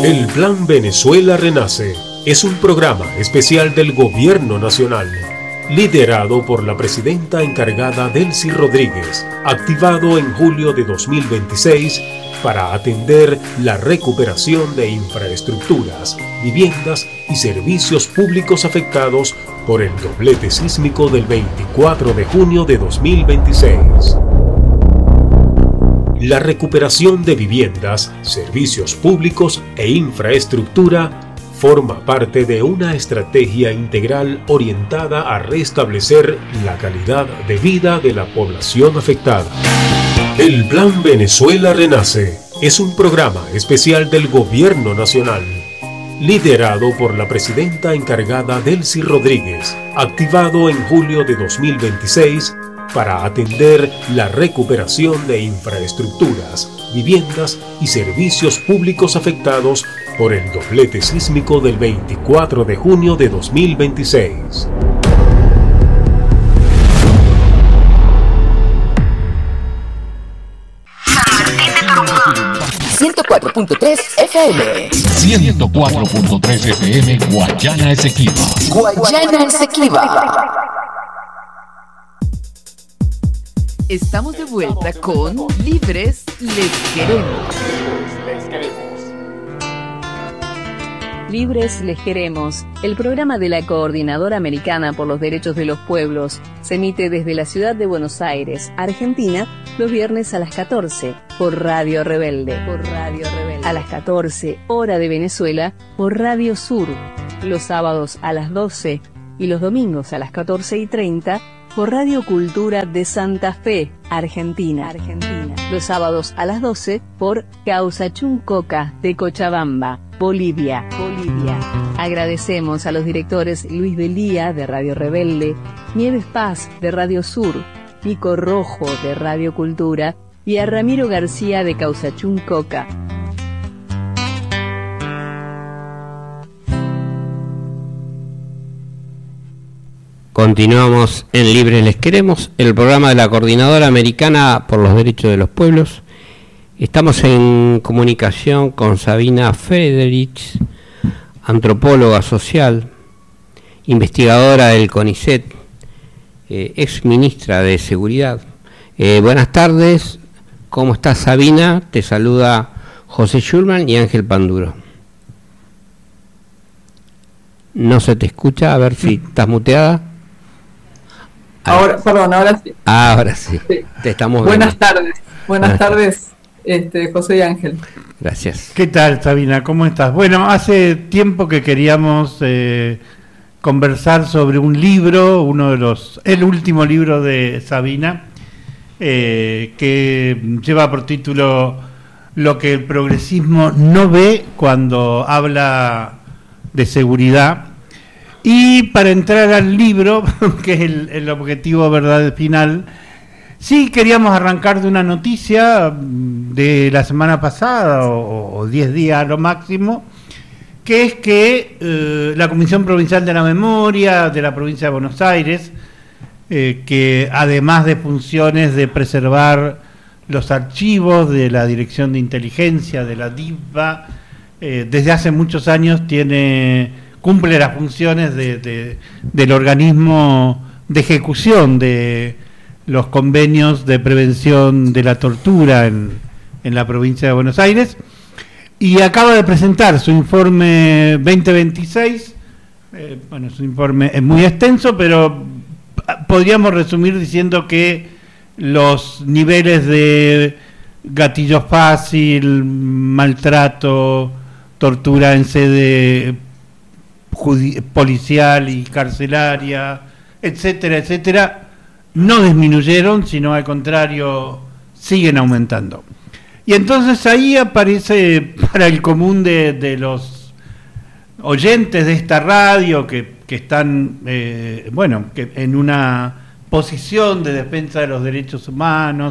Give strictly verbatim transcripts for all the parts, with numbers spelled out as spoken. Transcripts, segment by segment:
El Plan Venezuela Renace es un programa especial del Gobierno Nacional, liderado por la presidenta encargada Delcy Rodríguez, activado en julio de dos mil veintiséis para atender la recuperación de infraestructuras, viviendas y servicios públicos afectados por el doblete sísmico del veinticuatro de junio de dos mil veintiséis. La recuperación de viviendas, servicios públicos e infraestructura forma parte de una estrategia integral orientada a restablecer la calidad de vida de la población afectada. El Plan Venezuela Renace es un programa especial del Gobierno Nacional, liderado por la presidenta encargada Delcy Rodríguez, activado en julio de dos mil veintiséis para atender la recuperación de infraestructuras, viviendas y servicios públicos afectados por el doblete sísmico del veinticuatro de junio de dos mil veintiséis. ciento cuatro punto tres F M. ciento cuatro punto tres F M, Guayana Esequiba. Guayana Esequiba. Estamos de vuelta con Libres Les Queremos. Les Queremos. Libres Les Queremos, el programa de la Coordinadora Americana por los Derechos de los Pueblos, se emite desde la ciudad de Buenos Aires, Argentina, los viernes a las catorce, por Radio Rebelde. Por Radio Rebelde. A las catorce, hora de Venezuela, por Radio Sur. Los sábados a las doce y los domingos a las catorce y treinta, por Radio Cultura de Santa Fe, Argentina. Argentina. Los sábados a las doce por Causachuncoca de Cochabamba, Bolivia. Bolivia. Agradecemos a los directores Luis Delía de Radio Rebelde, Nieves Paz de Radio Sur, Nico Rojo de Radio Cultura y a Ramiro García de Causachuncoca. Continuamos en Libres Les Queremos, el programa de la Coordinadora Americana por los Derechos de los Pueblos. Estamos en comunicación con Sabina Frederich, antropóloga social, investigadora del CONICET, eh, ex ministra de Seguridad. Eh, buenas tardes, ¿cómo estás, Sabina? Te saluda José Schulman y Ángel Panduro. No se te escucha, a ver si estás muteada. Ahora, perdón, ahora sí. Ah, ahora sí. sí. Te estamos viendo. Buenas tardes. Buenas, Buenas tardes, este, José y Ángel. Gracias. ¿Qué tal, Sabina? ¿Cómo estás? Bueno, hace tiempo que queríamos eh, conversar sobre un libro, uno de los, el último libro de Sabina, eh, que lleva por título Lo que el progresismo no ve cuando habla de seguridad. Y para entrar al libro, que es el, el objetivo verdad final, sí queríamos arrancar de una noticia de la semana pasada, o diez días a lo máximo, que es que eh, la Comisión Provincial de la Memoria de la provincia de Buenos Aires, eh, que además de funciones de preservar los archivos de la Dirección de Inteligencia, de la D I V A, eh, desde hace muchos años tiene... cumple las funciones de, de, del organismo de ejecución de los convenios de prevención de la tortura en, en la provincia de Buenos Aires, y acaba de presentar su informe veinte veintiséis. Eh, bueno, su informe es muy extenso, pero podríamos resumir diciendo que los niveles de gatillo fácil, maltrato, tortura en sede policial y carcelaria, etcétera, etcétera, no disminuyeron, sino al contrario, siguen aumentando. Y entonces ahí aparece para el común de, de los oyentes de esta radio que, que están, eh, bueno, que en una posición de defensa de los derechos humanos,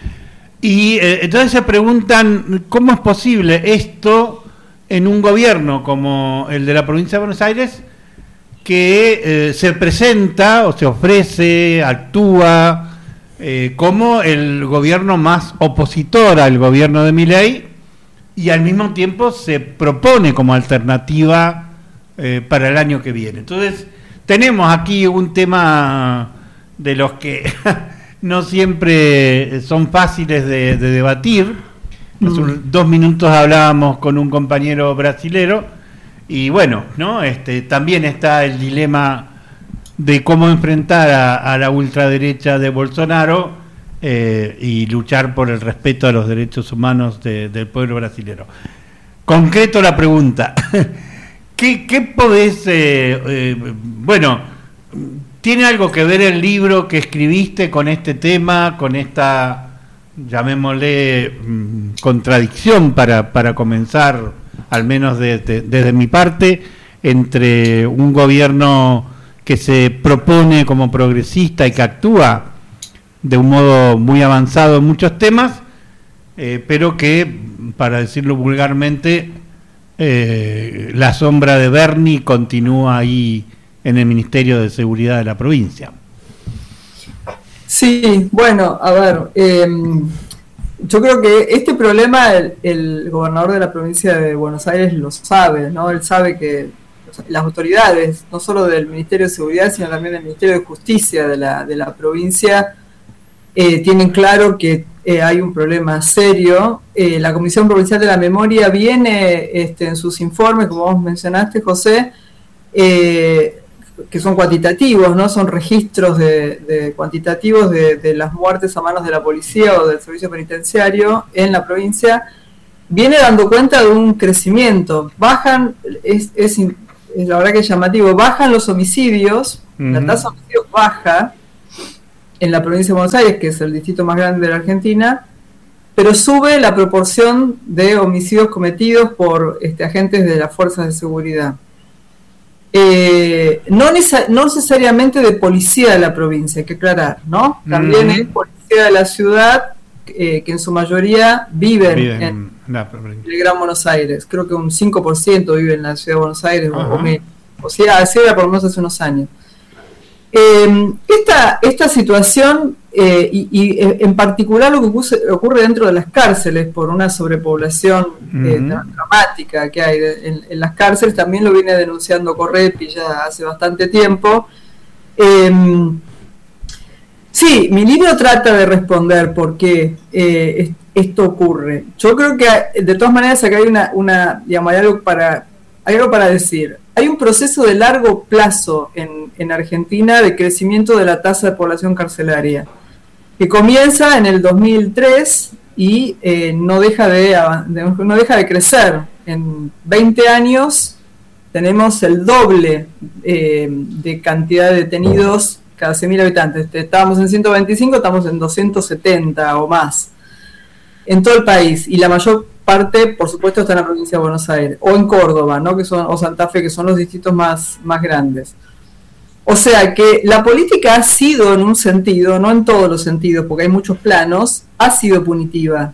y eh, entonces se preguntan cómo es posible esto en un gobierno como el de la provincia de Buenos Aires, que eh, se presenta o se ofrece, actúa eh, como el gobierno más opositor al gobierno de Milei, y al mismo tiempo se propone como alternativa eh, para el año que viene. Entonces, tenemos aquí un tema de los que no siempre son fáciles de, de debatir. Hace mm. dos minutos hablábamos con un compañero brasilero y bueno, ¿no? Este, también está el dilema de cómo enfrentar a, a la ultraderecha de Bolsonaro eh, y luchar por el respeto a los derechos humanos de, del pueblo brasilero. Concreto la pregunta, ¿qué, qué podés, eh, eh, bueno, ¿tiene algo que ver el libro que escribiste con este tema, con esta, llamémosle, mmm, contradicción para, para comenzar, al menos de, de, desde mi parte, entre un gobierno que se propone como progresista y que actúa de un modo muy avanzado en muchos temas, eh, pero que, para decirlo vulgarmente, eh, la sombra de Bernie continúa ahí en el Ministerio de Seguridad de la provincia? Sí, bueno, a ver, eh, yo creo que este problema el, el gobernador de la provincia de Buenos Aires lo sabe, ¿no? Él sabe que las autoridades, no solo del Ministerio de Seguridad, sino también del Ministerio de Justicia de la, de la provincia, eh, tienen claro que eh, hay un problema serio. Eh, la Comisión Provincial de la Memoria viene este, en sus informes, como vos mencionaste, José, eh, que son cuantitativos, ¿no? Son registros de, de cuantitativos de, de las muertes a manos de la policía o del servicio penitenciario en la provincia, viene dando cuenta de un crecimiento. Bajan, es, es, es la verdad que es llamativo, bajan los homicidios, uh-huh. La tasa de homicidios baja en la provincia de Buenos Aires, que es el distrito más grande de la Argentina, pero sube la proporción de homicidios cometidos por este, agentes de las fuerzas de seguridad. Eh, no, necesa- no necesariamente de policía de la provincia, hay que aclarar, ¿no? También uh-huh. es policía de la ciudad, eh, que en su mayoría viven, viven en, en el Gran Buenos Aires. Creo que un cinco por ciento vive en la ciudad de Buenos Aires, uh-huh. o, me, o sea, así era por lo menos hace unos años. Eh, esta, esta situación, eh, y, y en particular lo que ocurre, ocurre dentro de las cárceles, por una sobrepoblación eh, uh-huh. dramática que hay de, en, en las cárceles, también lo viene denunciando Correpi ya hace bastante tiempo. Eh, sí, mi libro trata de responder por qué eh, esto ocurre. Yo creo que de todas maneras acá hay una, una digamos, hay algo para, hay algo para decir. Hay un proceso de largo plazo en, en Argentina de crecimiento de la tasa de población carcelaria, que comienza en el dos mil tres y eh, no deja de, de, no deja de crecer. En veinte años tenemos el doble eh, de cantidad de detenidos cada cien mil habitantes. Estábamos en ciento veinticinco, estamos en doscientos setenta o más en todo el país, y la mayor parte, por supuesto, está en la provincia de Buenos Aires, o en Córdoba, ¿no? Que son, o Santa Fe, que son los distritos más, más grandes. O sea que la política ha sido, en un sentido, no en todos los sentidos, porque hay muchos planos, ha sido punitiva.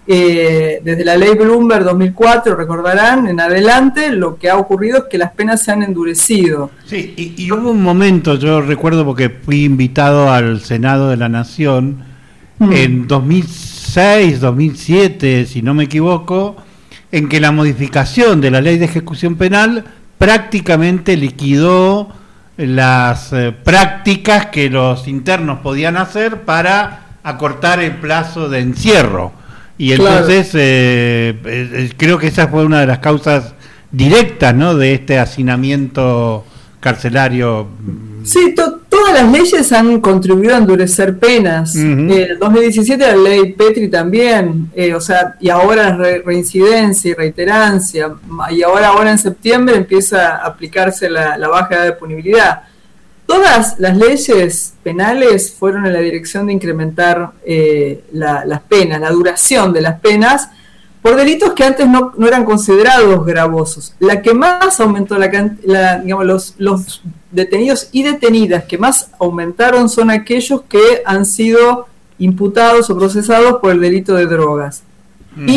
Eh, desde la ley Bloomberg dos mil cuatro, recordarán, en adelante, lo que ha ocurrido es que las penas se han endurecido. Sí, y, y hubo un momento, yo recuerdo porque fui invitado al Senado de la Nación, mm. en dos mil seis, dos mil siete, si no me equivoco, en que la modificación de la ley de ejecución penal prácticamente liquidó las eh, prácticas que los internos podían hacer para acortar el plazo de encierro. Y entonces claro. eh, eh, creo que esa fue una de las causas directas, ¿no?, de este hacinamiento carcelario. Sí, to- todas las leyes han contribuido a endurecer penas. Uh-huh. En el dos mil diecisiete la ley Petri también, eh, o sea, y ahora re- reincidencia y reiterancia, y ahora, ahora en septiembre empieza a aplicarse la, la baja edad de punibilidad. Todas las leyes penales fueron en la dirección de incrementar eh, la, las penas, la duración de las penas, por delitos que antes no, no eran considerados gravosos. La que más aumentó, la, la, digamos, los, los detenidos y detenidas que más aumentaron son aquellos que han sido imputados o procesados por el delito de drogas. Uh-huh. Y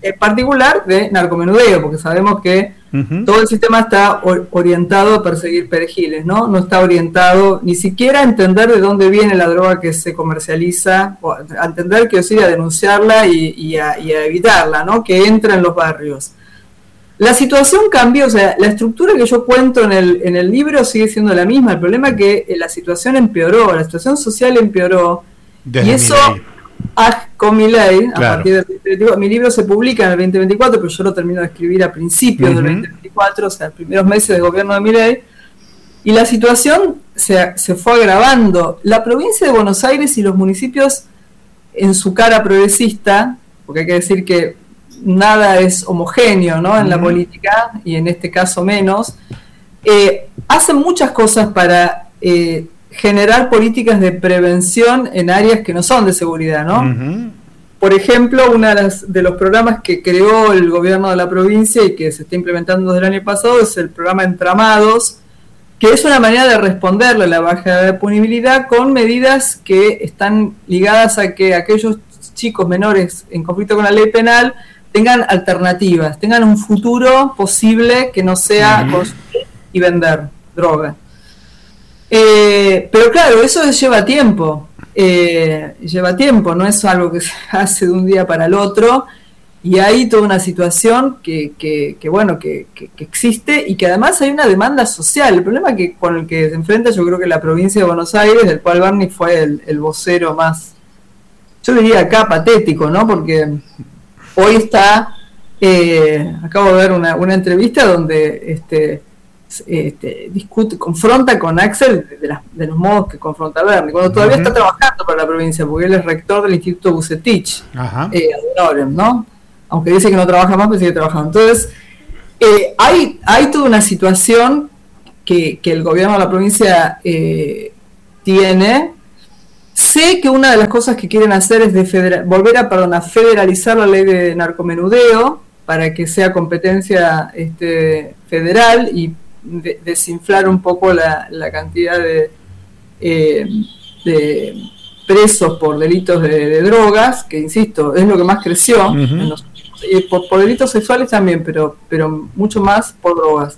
en particular de narcomenudeo, porque sabemos que uh-huh. todo el sistema está or- orientado a perseguir perejiles, ¿no? No está orientado ni siquiera a entender de dónde viene la droga que se comercializa, o a entender que es ir a denunciarla y, y, a, y a evitarla, ¿no? Que entra en los barrios. La situación cambió, o sea, la estructura que yo cuento en el, en el libro sigue siendo la misma. El problema es que la situación empeoró, la situación social empeoró. Desde y eso, ah, con mi ley, claro. a partir de, mi libro se publica en el veinte veinticuatro, pero yo lo termino de escribir a principios uh-huh. del veinte veinticuatro, o sea, los primeros meses del gobierno de Milei, y la situación se, se fue agravando. La provincia de Buenos Aires y los municipios, en su cara progresista, porque hay que decir que nada es homogéneo, ¿no? En uh-huh. la política, y en este caso menos, eh, hacen muchas cosas para eh, generar políticas de prevención en áreas que no son de seguridad, ¿no? Uh-huh. Por ejemplo, uno de, las, de los programas que creó el gobierno de la provincia y que se está implementando desde el año pasado es el programa Entramados, que es una manera de responderle a la baja de punibilidad con medidas que están ligadas a que aquellos chicos menores en conflicto con la ley penal tengan alternativas, tengan un futuro posible que no sea uh-huh. consumir y vender droga. Eh, pero claro, eso lleva tiempo, eh, lleva tiempo, no es algo que se hace de un día para el otro, y hay toda una situación que, que, que bueno, que, que, que existe y que además hay una demanda social. El problema que con el que se enfrenta, yo creo que la provincia de Buenos Aires, del cual Bernie fue el, el vocero más, yo diría acá patético, ¿no? Porque hoy está, eh, acabo de ver una, una entrevista donde este, este, discute, confronta con Axel de, las, de los modos que confronta a Bernie, cuando todavía uh-huh. está trabajando para la provincia, porque él es rector del Instituto Bucetich, uh-huh. eh, ad honorem, ¿no? Aunque dice que no trabaja más, pero sigue trabajando. Entonces, eh, hay, hay toda una situación que, que el gobierno de la provincia eh, tiene. Sé que una de las cosas que quieren hacer es de federa- volver a, perdón, a federalizar la ley de narcomenudeo para que sea competencia este, federal y de- desinflar un poco la, la cantidad de, eh, de presos por delitos de, de drogas, que insisto, es lo que más creció, uh-huh. en los, y por, por delitos sexuales también, pero, pero mucho más por drogas.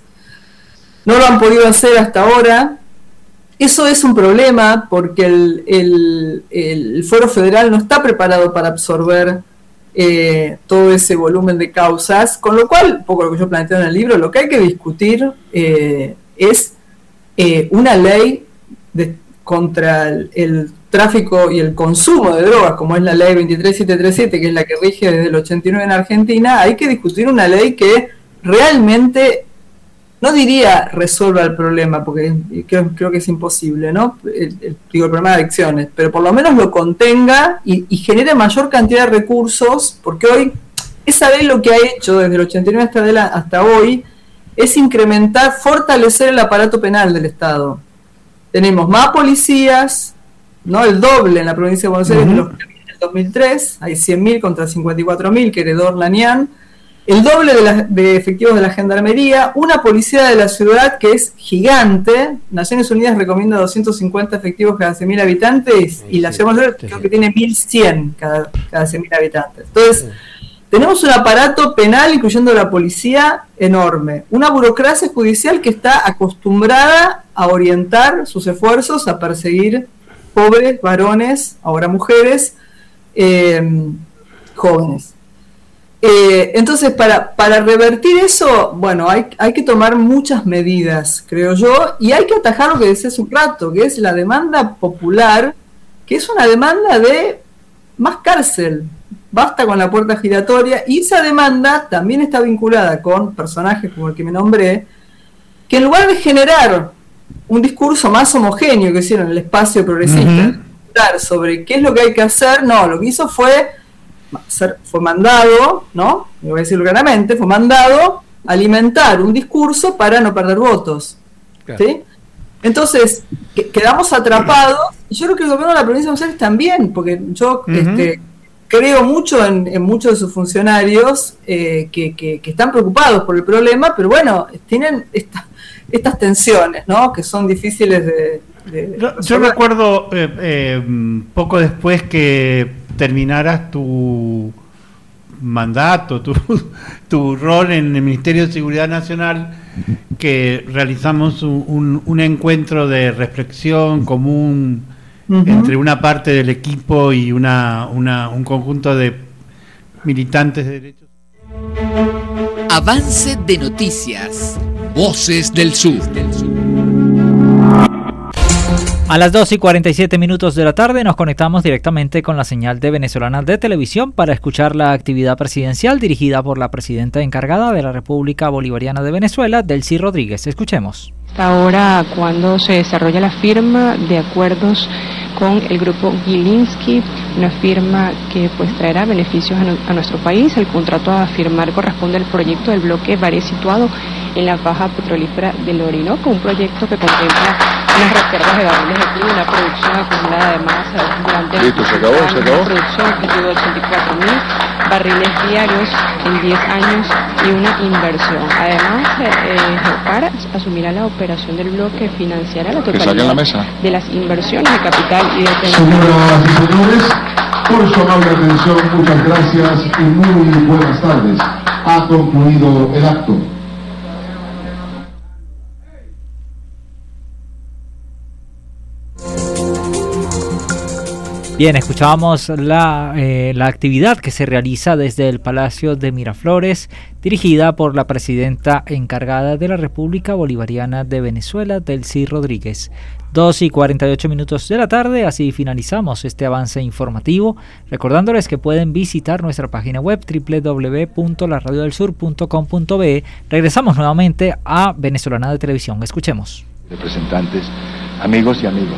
No lo han podido hacer hasta ahora. Eso es un problema porque el, el, el Fuero Federal no está preparado para absorber eh, todo ese volumen de causas, con lo cual, un poco lo que yo planteo en el libro, lo que hay que discutir eh, es eh, una ley de, contra el, el tráfico y el consumo de drogas, como es la ley veintitrés mil setecientos treinta y siete, que es la que rige desde el ochenta y nueve en Argentina. Hay que discutir una ley que realmente, no diría resuelva el problema, porque creo, creo que es imposible, ¿no? El, el, digo, el problema de adicciones, pero por lo menos lo contenga y, y genere mayor cantidad de recursos, porque hoy esa ley lo que ha hecho desde el ochenta y nueve hasta, de la, hasta hoy es incrementar, fortalecer el aparato penal del Estado. Tenemos más policías, ¿no? El doble en la provincia de Buenos Aires, uh-huh. de los que había en el dos mil tres, hay cien mil contra cincuenta y cuatro mil que heredó Orlanian. El doble de, la, de efectivos de la Gendarmería, una policía de la ciudad que es gigante. Naciones Unidas recomienda doscientos cincuenta efectivos cada cien mil habitantes y la ciudad de Buenos Aires creo que tiene mil cien cada, cada cien mil habitantes. Entonces, tenemos un aparato penal, incluyendo la policía, enorme. Una burocracia judicial que está acostumbrada a orientar sus esfuerzos a perseguir pobres, varones, ahora mujeres, eh, jóvenes. Eh, entonces, para, para revertir eso, bueno, hay, hay que tomar muchas medidas, creo yo, y hay que atajar lo que decía hace un rato, que es la demanda popular, que es una demanda de más cárcel, basta con la puerta giratoria, y esa demanda también está vinculada con personajes como el que me nombré, que en lugar de generar un discurso más homogéneo que hicieron en el espacio progresista, uh-huh. sobre qué es lo que hay que hacer, no, lo que hizo fue fue mandado, ¿no? Me voy a decirlo claramente, fue mandado a alimentar un discurso para no perder votos. Claro. ¿Sí? Entonces, que, quedamos atrapados, y yo creo que el gobierno de la provincia de Buenos Aires también, porque yo uh-huh. este, creo mucho en, en muchos de sus funcionarios eh, que, que, que están preocupados por el problema, pero bueno, tienen esta, estas tensiones, ¿no? Que son difíciles de... de yo, yo recuerdo eh, eh, poco después que terminaras tu mandato, tu, tu rol en el Ministerio de Seguridad Nacional, que realizamos un, un, un encuentro de reflexión común uh-huh. entre una parte del equipo y una, una, un conjunto de militantes de derechos. Avance de noticias. Voces del Sur. A las dos y cuarenta y siete minutos de la tarde nos conectamos directamente con la señal de Venezolana de Televisión para escuchar la actividad presidencial dirigida por la presidenta encargada de la República Bolivariana de Venezuela, Delcy Rodríguez. Escuchemos. Ahora, cuando se desarrolla la firma de acuerdos con el grupo Gilinski, una firma que pues traerá beneficios a, no, a nuestro país. El contrato a firmar corresponde al proyecto del bloque Varé situado en la faja petrolífera del Orinoco, un proyecto que contempla unas reservas de barriles de crudo, una producción acumulada además durante Listo, se acabó, se acabó. Una producción objetivo de ochenta y cuatro mil barriles diarios en diez años y una inversión. Además, eh, Geopar asumirá la operación del bloque, financiará la totalidad la mesa. de las inversiones de capital y de Señoras y señores, por su amable atención, muchas gracias y muy buenas tardes. Ha concluido el acto. Bien, escuchábamos la, eh, la actividad que se realiza desde el Palacio de Miraflores, dirigida por la presidenta encargada de la República Bolivariana de Venezuela, Delcy Rodríguez. dos y cuarenta y ocho minutos de la tarde, así finalizamos este avance informativo, recordándoles que pueden visitar nuestra página web doble u doble u doble u punto la radio del sur punto com punto be. Regresamos nuevamente a Venezolana de Televisión. Escuchemos. Representantes, amigos y amigas.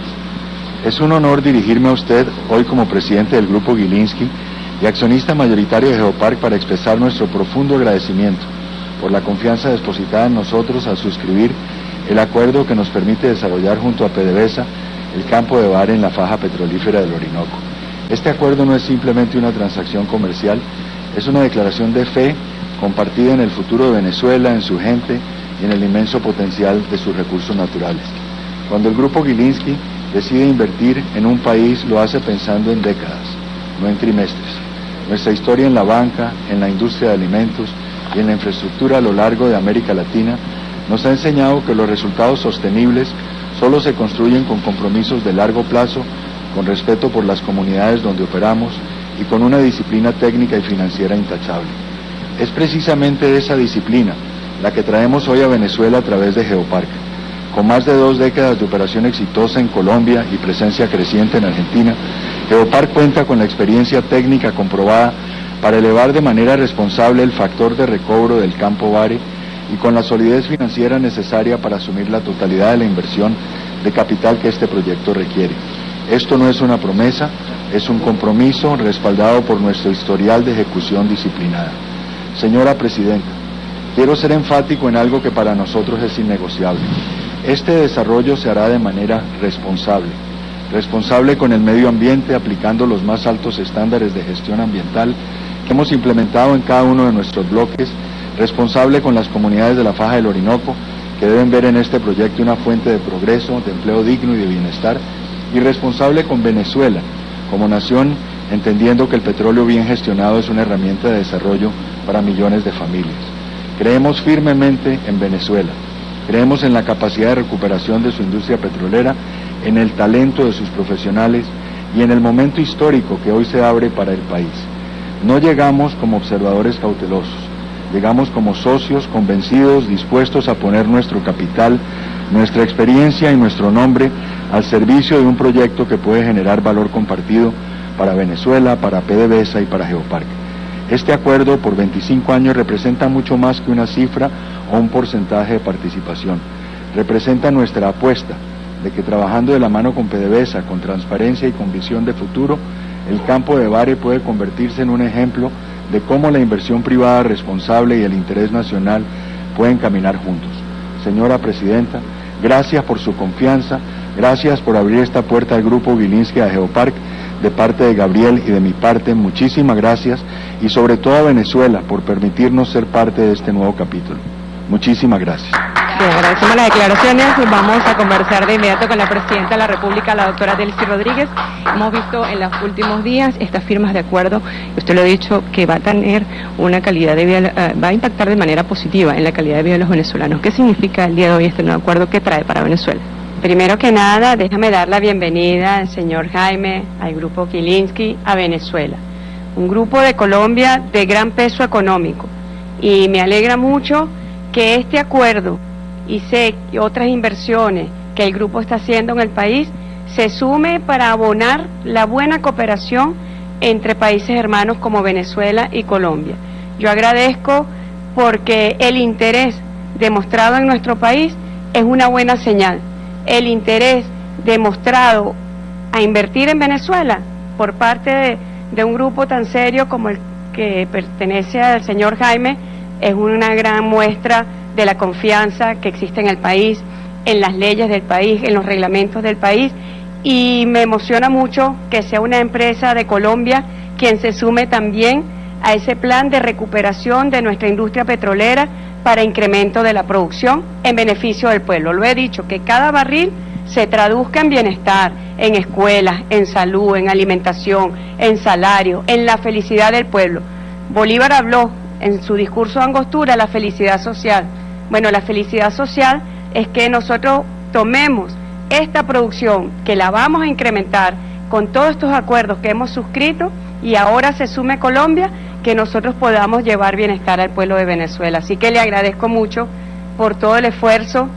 Es un honor dirigirme a usted hoy como presidente del Grupo Gilinski y accionista mayoritario de Geopark para expresar nuestro profundo agradecimiento por la confianza depositada en nosotros al suscribir el acuerdo que nos permite desarrollar junto a PDVSA el campo de Varé en la faja petrolífera del Orinoco. Este acuerdo no es simplemente una transacción comercial, es una declaración de fe compartida en el futuro de Venezuela, en su gente y en el inmenso potencial de sus recursos naturales. Cuando el Grupo Gilinski decide invertir en un país, lo hace pensando en décadas, no en trimestres. Nuestra historia en la banca, en la industria de alimentos y en la infraestructura a lo largo de América Latina nos ha enseñado que los resultados sostenibles solo se construyen con compromisos de largo plazo, con respeto por las comunidades donde operamos y con una disciplina técnica y financiera intachable. Es precisamente esa disciplina la que traemos hoy a Venezuela a través de Geopark. Con más de dos décadas de operación exitosa en Colombia y presencia creciente en Argentina, Geopark cuenta con la experiencia técnica comprobada para elevar de manera responsable el factor de recobro del campo Varé y con la solidez financiera necesaria para asumir la totalidad de la inversión de capital que este proyecto requiere. Esto no es una promesa, es un compromiso respaldado por nuestro historial de ejecución disciplinada. Señora Presidenta, quiero ser enfático en algo que para nosotros es innegociable. Este desarrollo se hará de manera responsable, responsable con el medio ambiente, aplicando los más altos estándares de gestión ambiental que hemos implementado en cada uno de nuestros bloques, responsable con las comunidades de la faja del Orinoco, que deben ver en este proyecto una fuente de progreso, de empleo digno y de bienestar, y responsable con Venezuela, como nación, entendiendo que el petróleo bien gestionado es una herramienta de desarrollo para millones de familias. Creemos firmemente en Venezuela. Creemos en la capacidad de recuperación de su industria petrolera, en el talento de sus profesionales y en el momento histórico que hoy se abre para el país. No llegamos como observadores cautelosos, llegamos como socios convencidos, dispuestos a poner nuestro capital, nuestra experiencia y nuestro nombre al servicio de un proyecto que puede generar valor compartido para Venezuela, para PDVSA y para Geopark. Este acuerdo por veinticinco años representa mucho más que una cifra o un porcentaje de participación. Representa nuestra apuesta de que trabajando de la mano con PDVSA, con transparencia y con visión de futuro, el campo de Varé puede convertirse en un ejemplo de cómo la inversión privada responsable y el interés nacional pueden caminar juntos. Señora Presidenta, gracias por su confianza, gracias por abrir esta puerta al Grupo Gilinski a Geopark. De parte de Gabriel y de mi parte, muchísimas gracias, y sobre todo a Venezuela por permitirnos ser parte de este nuevo capítulo. Muchísimas gracias. Bien, agradecemos las declaraciones. Vamos a conversar de inmediato con la Presidenta de la República, la doctora Delcy Rodríguez. Hemos visto en los últimos días estas firmas de acuerdo, usted lo ha dicho, que va a tener una calidad de vida, uh, va a impactar de manera positiva en la calidad de vida de los venezolanos. ¿Qué significa el día de hoy este nuevo acuerdo que trae para Venezuela? Primero que nada, déjame dar la bienvenida al señor Jaime, al grupo Gilinski, a Venezuela. Un grupo de Colombia de gran peso económico. Y me alegra mucho que este acuerdo y sé que otras inversiones que el grupo está haciendo en el país se sume para abonar la buena cooperación entre países hermanos como Venezuela y Colombia. Yo agradezco porque el interés demostrado en nuestro país es una buena señal. El interés demostrado a invertir en Venezuela por parte de, de un grupo tan serio como el que pertenece al señor Jaime es una gran muestra de la confianza que existe en el país, en las leyes del país, en los reglamentos del país, y me emociona mucho que sea una empresa de Colombia quien se sume también a ese plan de recuperación de nuestra industria petrolera para incremento de la producción en beneficio del pueblo. Lo he dicho, que cada barril se traduzca en bienestar, en escuelas, en salud, en alimentación, en salario, en la felicidad del pueblo. Bolívar habló en su discurso de Angostura la felicidad social. Bueno, la felicidad social es que nosotros tomemos esta producción, que la vamos a incrementar con todos estos acuerdos que hemos suscrito, y ahora se sume Colombia, que nosotros podamos llevar bienestar al pueblo de Venezuela. Así que le agradezco mucho por todo el esfuerzo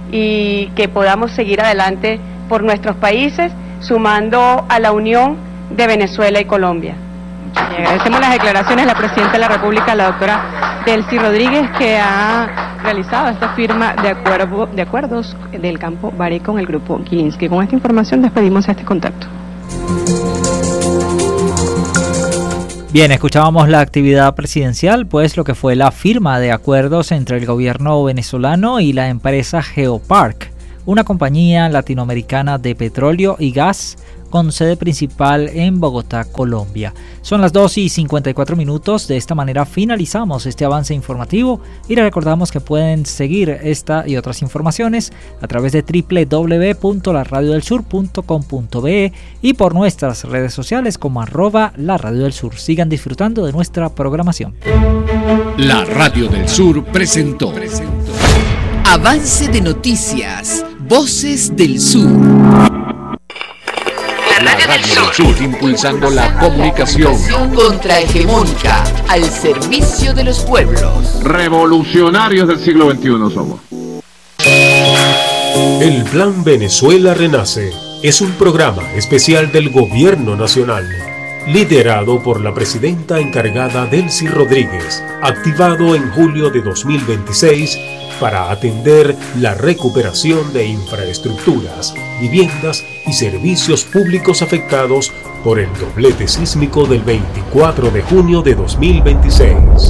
y que podamos seguir adelante por nuestros países, sumando a la unión de Venezuela y Colombia. Y agradecemos las declaraciones de la Presidenta de la República, la doctora Delcy Rodríguez, que ha realizado esta firma de, acuerdo, de acuerdos del campo Baré con el grupo Gilinski. Con esta información despedimos a este contacto. Bien, escuchábamos la actividad presidencial, pues lo que fue la firma de acuerdos entre el gobierno venezolano y la empresa Geopark, una compañía latinoamericana de petróleo y gas con sede principal en Bogotá, Colombia. Son las dos y cincuenta y cuatro minutos. De esta manera finalizamos este avance informativo y les recordamos que pueden seguir esta y otras informaciones a través de doble u doble u doble u punto la radio del sur punto com punto be y por nuestras redes sociales como arroba la radio del sur. Sigan disfrutando de nuestra programación. La Radio del Sur presentó, presentó. Avance de noticias, Voces del Sur. La Radio del Sur, impulsando la comunicación contrahegemónica al servicio de los pueblos. Revolucionarios del siglo veintiuno somos. El Plan Venezuela Renace es un programa especial del Gobierno Nacional, liderado por la presidenta encargada Delcy Rodríguez, activado en julio de dos mil veintiséis para atender la recuperación de infraestructuras, viviendas y servicios públicos afectados por el doblete sísmico del veinticuatro de junio de dos mil veintiséis.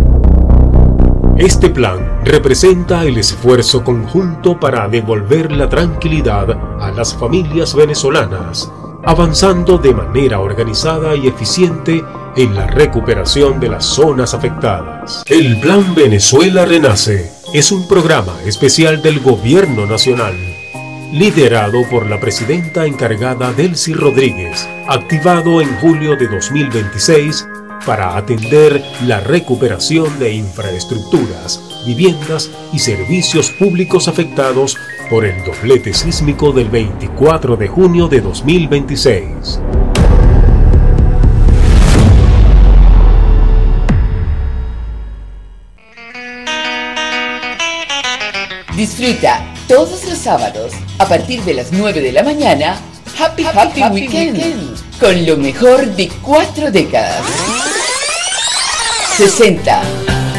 Este plan representa el esfuerzo conjunto para devolver la tranquilidad a las familias venezolanas, avanzando de manera organizada y eficiente en la recuperación de las zonas afectadas. El Plan Venezuela Renace es un programa especial del Gobierno Nacional, liderado por la presidenta encargada Delcy Rodríguez, activado en julio de dos mil veintiséis para atender la recuperación de infraestructuras, viviendas y servicios públicos afectados por el doblete sísmico del veinticuatro de junio de dos mil veintiséis. Disfruta todos los sábados a partir de las nueve de la mañana Happy Happy, Happy, Happy Weekend, Weekend con lo mejor de cuatro décadas. sesenta,